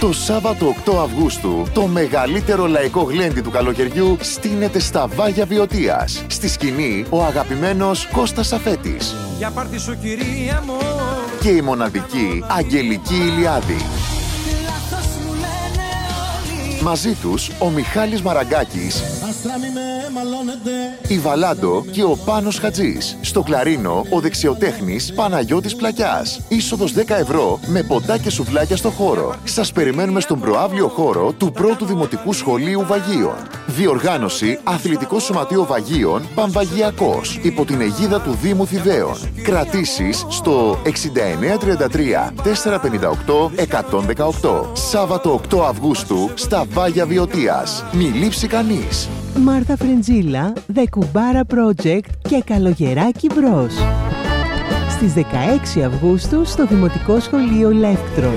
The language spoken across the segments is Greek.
Το Σάββατο 8 Αυγούστου, το μεγαλύτερο λαϊκό γλέντι του καλοκαιριού στείνεται στα Βάγια Βιωτίας. Στη σκηνή, ο αγαπημένος Κώστας Σαφέτης. Για πάρτι σου, κυρία μου. Και η μοναδική Αγγελική Ηλιάδη. Μαζί τους ο Μιχάλης Μαραγκάκης, η Βαλάντο και ο Πάνος Χατζής. Στο κλαρίνο ο δεξιοτέχνης Παναγιώτης Πλακιάς. Είσοδος 10 ευρώ με ποτά και σουβλάκια στο χώρο. Σας περιμένουμε στον προαύλιο χώρο του πρώτου Δημοτικού Σχολείου Βαγίων. Διοργάνωση Αθλητικό Σωματείο Βαγίων Πανβαγιακός υπό την αιγίδα του Δήμου Θηβαίων. Κρατήσεις στο 6933 458 118. Σάββατο 8 Αυγούστου στα Βάγια Βιωτίας. Μη λείψει κανείς. Μάρθα Φρεντζίλα, The Κουμπάρα Project και Καλογεράκι Μπρος. Στις 16 Αυγούστου στο Δημοτικό Σχολείο Λεύκτρων.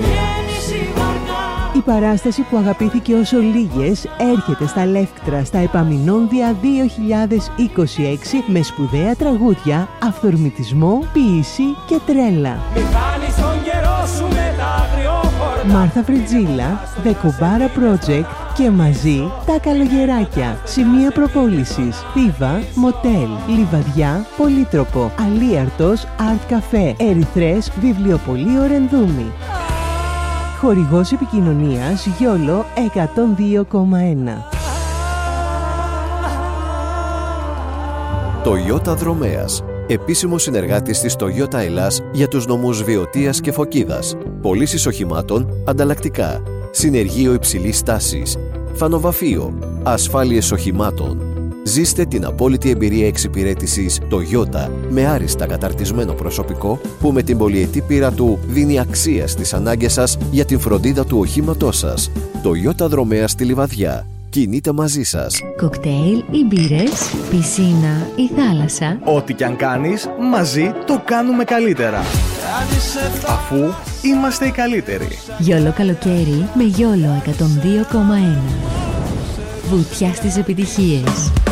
Η παράσταση που αγαπήθηκε όσο λίγες έρχεται στα Λεύκτρα στα Επαμηνόνδια 2026 με σπουδαία τραγούδια, αυθορμητισμό, ποίηση και τρέλα. Μάρθα Φρεντζίλα, The Κουμπάρα Project και μαζί τα Καλογεράκια. Σημεία προπόλησης: Θήβα, Μοτέλ, Λιβαδιά, Πολύτροπο, Αλίαρτος, Art Café, Ερυθρές, Βιβλιοπωλείο Ρενδούμη. Χορηγός επικοινωνίας Γιόλο 102,1. Toyota Δρομέας. Επίσημος συνεργάτης της Toyota Ελλάς για τους νομούς Βιωτίας και Φωκίδας. Πωλήσεις οχημάτων ανταλλακτικά. Συνεργείο υψηλής τάσης. Φανοβαφείο. Ασφάλειες οχημάτων. Ζήστε την απόλυτη εμπειρία εξυπηρέτησης Toyota με άριστα καταρτισμένο προσωπικό που με την πολυετή πείρα του δίνει αξία στις ανάγκες σας για την φροντίδα του οχήματός σας. Toyota Δρομέα στη Λιβαδιά. Κινείται μαζί σας. Κοκτέιλ ή μπύρες, πισίνα ή θάλασσα. Ό,τι κι αν κάνεις, μαζί το κάνουμε καλύτερα. Αφού είμαστε οι καλύτεροι. Γιόλο καλοκαίρι με Γιόλο 102,1. Βουτιά στις επιτυχίες.